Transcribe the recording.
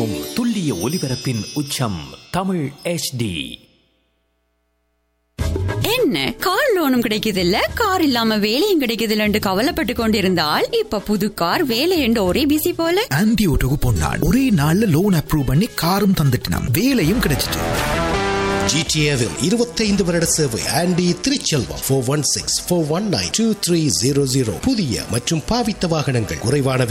வழங்கும் துல்லிய ஒலிபரப்பின் உச்சம் தமிழ் HD. என்ன கார் லோனும் கிடைக்குது இல்ல, கார் இல்லாம வேலையும் கிடைக்குது இல்லன்னு கவலைப்பட்டு கொண்டிருந்தால் இப்ப புது கார் வேலை என்று ஒரே பிசி போல. ஆன்டி ஓட்டோக்கு போனான், ஒரே நாள்ல லோன் அப்ரூவ் பண்ணி காரும் தந்துட்டான், வேலையும் கிடைச்சிட்டு. GTAவில் 25 வருட சேவை. ஆண்டி திருச்செல்வம் 416-419-2300. புதிய மற்றும் பாவித்த வாகனங்கள், குறைவான